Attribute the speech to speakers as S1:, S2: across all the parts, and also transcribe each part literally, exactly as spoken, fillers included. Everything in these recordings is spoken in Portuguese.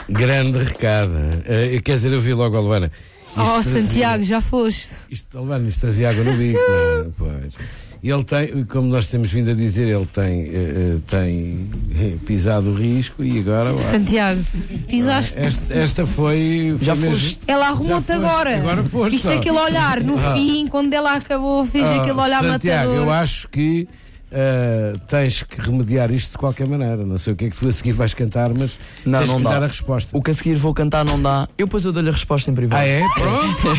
S1: Grande recado. Uh, quer dizer, eu vi logo a Luana.
S2: Isto oh, trazia, Santiago, já foste.
S1: Isto, Luana, isto trazia água no bico. Não, pois. Ele tem, como nós temos vindo a dizer, ele tem, uh, tem pisado o risco e agora... Ó,
S2: Santiago, pisaste.
S1: Esta, esta foi... foi
S2: já
S1: mesmo,
S2: foste. Ela arrumou-te agora.
S1: Agora foste.
S2: Isto é aquele olhar, no ah. fim, quando ela acabou, fez ah, aquele olhar
S1: Santiago,
S2: matador.
S1: Eu acho que uh, tens que remediar isto de qualquer maneira. Não sei o que é que tu a seguir vais cantar, mas
S3: não,
S1: tens
S3: não
S1: que
S3: dá.
S1: dar a resposta.
S3: O que a seguir vou cantar não dá. Eu depois eu dou-lhe a resposta em privado.
S1: Ah, é? Pronto.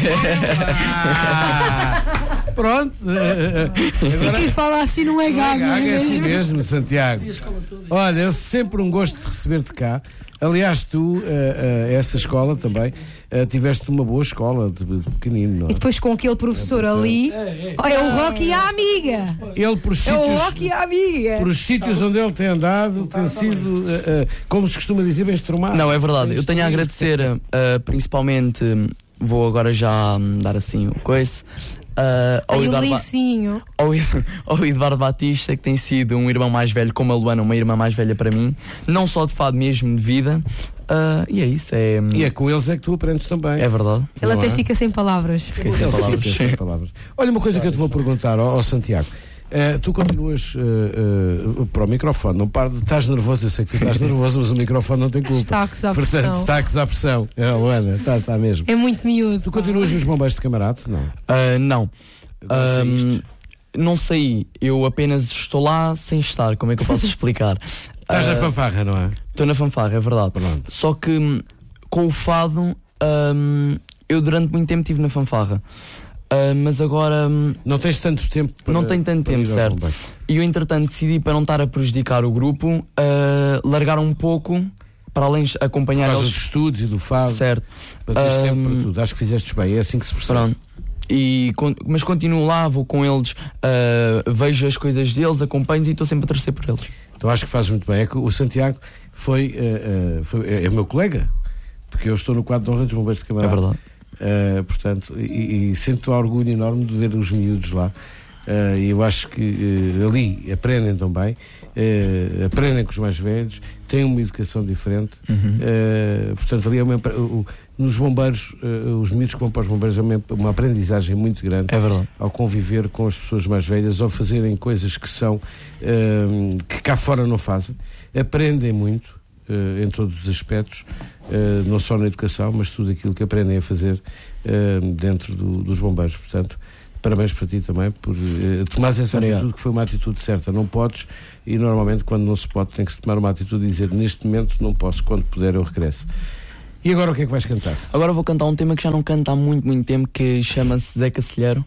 S1: Pronto.
S2: Agora, quem fala assim não é gago.
S1: Não é gago, é assim mesmo, Santiago. Olha, é sempre um gosto de receber-te cá. Aliás, tu, uh, uh, essa escola também, uh, tiveste uma boa escola de, de pequenino, não é?
S2: E depois com aquele professor é, ali, é, é, é o Rocky e a amiga.
S1: Ele, por
S2: é sítios, o Rocky e a amiga.
S1: Por os sítios onde ele tem andado, tem sido, uh, uh, como se costuma dizer, bem estrumado.
S3: Não, é verdade. Eu tenho a agradecer, uh, principalmente, vou agora já um, dar assim o coice. Uh, ao, Eduardo ba- ao, ao Eduardo Batista, que tem sido um irmão mais velho, como a Luana, uma irmã mais velha para mim, não só de fado, mesmo de vida. Uh, e é isso. É,
S1: e é com eles é que tu aprendes também.
S3: É verdade.
S2: Ele
S1: não
S2: até
S1: é?
S2: fica sem palavras.
S3: Fica sem palavras.
S1: Fica sem palavras. Olha, uma coisa que eu te vou perguntar, ó, ó Santiago. Uh, tu continuas uh, uh, para o microfone, não para, estás nervoso, eu sei que tu estás nervoso, mas o microfone não tem culpa.
S2: Está a acusar
S1: Portanto,
S2: pressão.
S1: está a acusar pressão. É, Luana, está, está mesmo.
S2: É muito miúdo.
S1: Tu continuas nos Bombeiros de Camarate? Não.
S3: Uh, não. Um, não saí, eu apenas estou lá sem estar. Como é que eu posso explicar?
S1: Estás uh, na fanfarra, não é?
S3: Estou na fanfarra, é verdade. Pronto. Só que com o fado, um, eu durante muito tempo estive na fanfarra. Uh, mas agora
S1: não tens tanto tempo para,
S3: não tenho tanto tempo, certo? E eu entretanto decidi, para não estar a prejudicar o grupo, uh, largar um pouco, para além de acompanhar
S1: por causa
S3: eles
S1: dos estudos e do fado,
S3: certo?
S1: Para teres
S3: um,
S1: tempo para tudo. Acho que fizeste bem, é assim que se percebe.
S3: Pronto. E, mas continuo lá, vou com eles, uh, vejo as coisas deles, acompanho-os e estou sempre a torcer por eles.
S1: Então acho que fazes muito bem. É que o Santiago foi, uh, uh, foi é, é meu colega, porque eu estou no quadro de honra dos Bombeiros de Camarate.
S3: É verdade.
S1: Uh, portanto, e, e sinto um orgulho enorme de ver os miúdos lá. Uh, e eu acho que uh, ali aprendem também, uh, aprendem com os mais velhos, têm uma educação diferente.
S3: Uhum.
S1: Uh, portanto, ali é uma, uh, nos bombeiros, uh, os miúdos que vão para os bombeiros é uma, uma aprendizagem muito grande.
S3: É verdade.
S1: Ao conviver com as pessoas mais velhas, ao fazerem coisas que são uh, que cá fora não fazem, aprendem muito. Uh, em todos os aspectos, uh, não só na educação, mas tudo aquilo que aprendem a fazer uh, dentro do, dos bombeiros. Portanto, parabéns para ti também por uh, tomares essa Obrigado. atitude, que foi uma atitude certa. Não podes, e normalmente quando não se pode tem que se tomar uma atitude e dizer neste momento não posso, quando puder eu regresso. E agora o que é que vais cantar?
S3: Agora vou cantar um tema que já não canto há muito, muito tempo, que chama-se Zé Cacilheiro.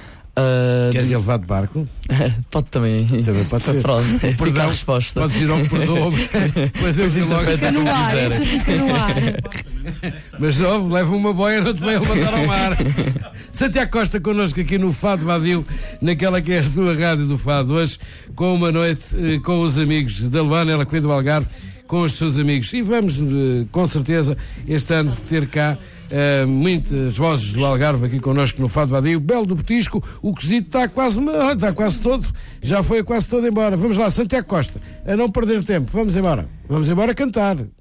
S3: Uh,
S1: Queres ir levar de barco?
S3: Pode também.
S1: Também pode ser.
S3: Pronto,
S1: fica
S3: perdão, a resposta.
S1: Podes ir ao perdoa-me. Pois eu
S2: logo. Fica no ar, essa fica no ar.
S1: Mas não, leva uma boia, não te vai levantar ao mar. Santiago Costa connosco aqui no Fado Vadio, naquela que é a sua rádio do Fado, hoje com uma noite eh, com os amigos da Luana, ela que vem do Algarve, com os seus amigos. E vamos, eh, com certeza, este ano ter cá Uh, muitas vozes do Algarve aqui connosco no Fado Vadio. Belo do Petisco, o quesito está quase, está quase todo, já foi quase todo embora. Vamos lá, Santiago Costa, a não perder tempo, vamos embora, vamos embora cantar.